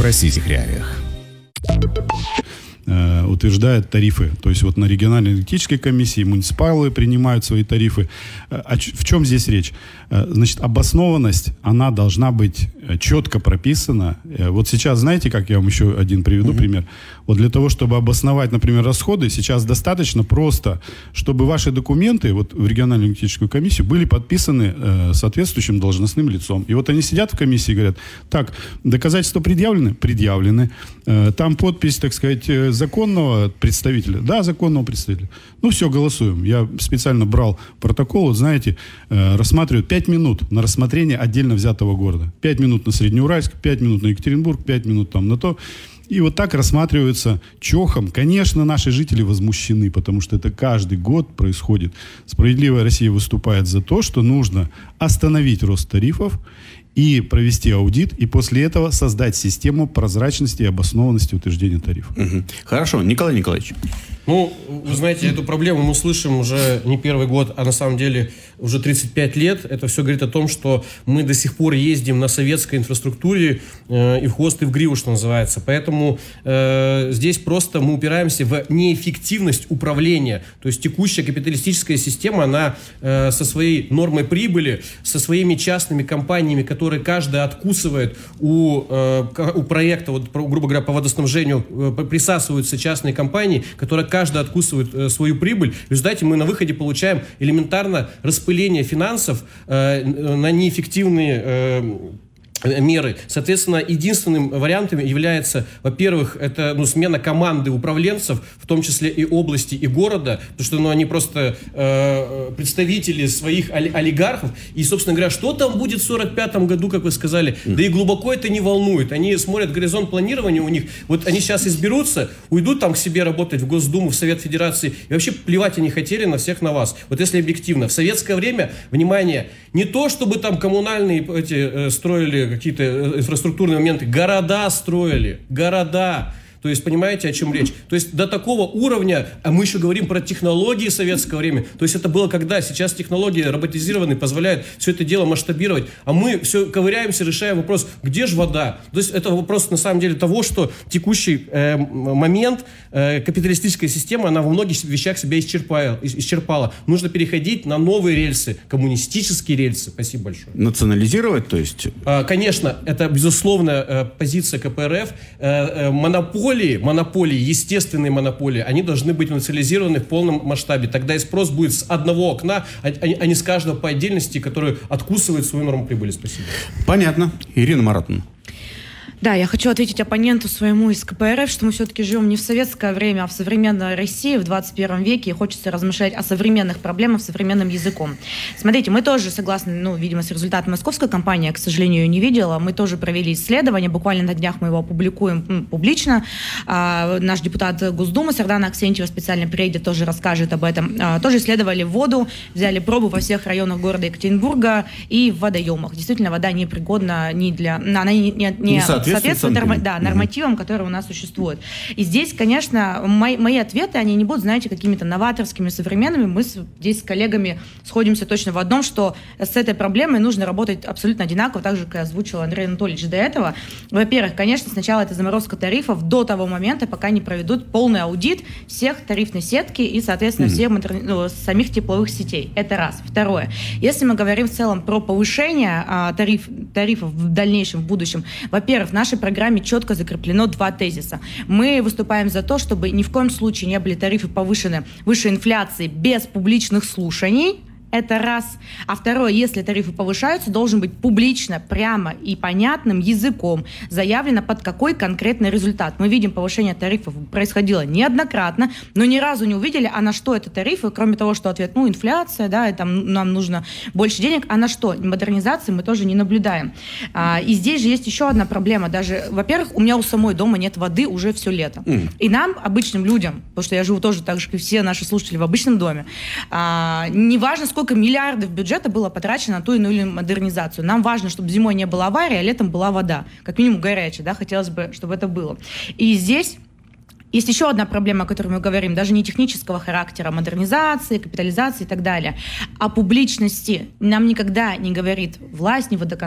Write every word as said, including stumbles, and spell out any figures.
российских реалиях. Утверждает тарифы. То есть вот на региональной энергетической комиссии муниципалы принимают свои тарифы. В чем здесь речь? Значит, обоснованность, она должна быть четко прописана. Вот сейчас, знаете, как я вам еще один приведу mm-hmm. пример? Вот для того, чтобы обосновать, например, расходы, сейчас достаточно просто, чтобы ваши документы вот в региональную энергетическую комиссию были подписаны э, соответствующим должностным лицом. И вот они сидят в комиссии и говорят: так, доказательства предъявлены? Предъявлены. Э, там подпись, так сказать, законного представителя? Да, законного представителя. Ну все, голосуем. Я специально брал протокол, вот знаете, э, рассматривают пять минут на рассмотрение отдельно взятого города. пять минут на Среднеуральск, пять минут на Екатеринбург, пять минут там на то. И вот так рассматриваются чохом. Конечно, наши жители возмущены, потому что это каждый год происходит. Справедливая Россия выступает за то, что нужно остановить рост тарифов и провести аудит, и после этого создать систему прозрачности и обоснованности утверждения тарифов. Угу. Хорошо. Николай Николаевич. Ну, вы знаете, эту проблему мы слышим уже не первый год, а на самом деле уже тридцать пять лет. Это все говорит о том, что мы до сих пор ездим на советской инфраструктуре э, и в хвост, и в гриву, что называется. Поэтому э, здесь просто мы упираемся в неэффективность управления. То есть текущая капиталистическая система, она э, со своей нормой прибыли, со своими частными компаниями, которые каждая откусывает у, э, у проекта, вот, грубо говоря, по водоснабжению, э, присасываются частные компании, которые каждый откусывает э, свою прибыль. В результате мы на выходе получаем элементарно распыление финансов э, на неэффективные э, меры. Соответственно, единственным вариантом является, во-первых, это ну, смена команды управленцев, в том числе и области, и города, потому что ну, они просто э, представители своих олигархов. И, собственно говоря, что там будет в сорок пятом году, как вы сказали, mm. да и глубоко это не волнует. Они смотрят горизонт планирования у них. Вот они сейчас изберутся, уйдут там к себе работать в Госдуму, в Совет Федерации, и вообще плевать они хотели на всех на вас. Вот если объективно. В советское время, внимание, не то, чтобы там коммунальные эти, э, строили какие-то инфраструктурные моменты, города строили, города. То есть, понимаете, о чем речь? То есть, до такого уровня, а мы еще говорим про технологии советского времени. То есть, это было когда? Сейчас технологии роботизированы, позволяют все это дело масштабировать. А мы все ковыряемся, решаем вопрос, где же вода? То есть, это вопрос, на самом деле, того, что текущий э, момент э, капиталистическая система, она во многих вещах себя исчерпала, исчерпала. Нужно переходить на новые рельсы, коммунистические рельсы. Спасибо большое. Национализировать, то есть? А, конечно, это, безусловно, э, позиция ка пэ эр эф. Э, э, монополия монополии, естественные монополии, они должны быть национализированы в полном масштабе. Тогда и спрос будет с одного окна, а, а не с каждого по отдельности, который откусывает свою норму прибыли. Спасибо. Понятно. Ирина Маратовна. Да, я хочу ответить оппоненту своему из ка пэ эр эф, что мы все-таки живем не в советское время, а в современной России в двадцать первом веке, и хочется размышлять о современных проблемах современным языком. Смотрите, мы тоже согласны, ну, видимо, с результатом московской кампании, я, к сожалению, ее не видела, мы тоже провели исследование, буквально на днях мы его опубликуем ну, публично. А, наш депутат Госдумы Сардана Аксентьева специально приедет, тоже расскажет об этом. А, тоже исследовали воду, взяли пробу во всех районах города Екатеринбурга и в водоемах. Действительно, вода непригодна ни для... Она не, не, не соответствует норма, да, нормативам, угу. которые у нас существуют. И здесь, конечно, мои, мои ответы, они не будут, знаете, какими-то новаторскими, современными. Мы здесь с коллегами сходимся точно в одном, что с этой проблемой нужно работать абсолютно одинаково, так же, как озвучил Андрей Анатольевич до этого. Во-первых, конечно, сначала это заморозка тарифов до того момента, пока не проведут полный аудит всех тарифной сетки и, соответственно, угу. всех ну, самих тепловых сетей. Это раз. Второе. Если мы говорим в целом про повышение а, тариф, тарифов в дальнейшем, в будущем, во-первых, в нашей программе четко закреплено два тезиса. Мы выступаем за то, чтобы ни в коем случае не были тарифы повышены выше инфляции без публичных слушаний. Это раз. А второе, если тарифы повышаются, должен быть публично, прямо и понятным языком заявлено, под какой конкретный результат. Мы видим, повышение тарифов происходило неоднократно, но ни разу не увидели, а на что это тарифы, кроме того, что ответ, ну, инфляция, да, и там нам нужно больше денег, а на что? Модернизации мы тоже не наблюдаем. А, и здесь же есть еще одна проблема. Даже, во-первых, у меня у самой дома нет воды уже все лето. Mm. И нам, обычным людям, потому что я живу тоже так же, как и все наши слушатели в обычном доме, а, неважно, сколько миллиардов бюджета было потрачено на ту или иную модернизацию. Нам важно, чтобы зимой не было аварии, а летом была вода. Как минимум горячая, да, хотелось бы, чтобы это было. И здесь есть еще одна проблема, о которой мы говорим, даже не технического характера, модернизации, капитализации и так далее, а публичности. Нам никогда не говорит власть, ни водоканал,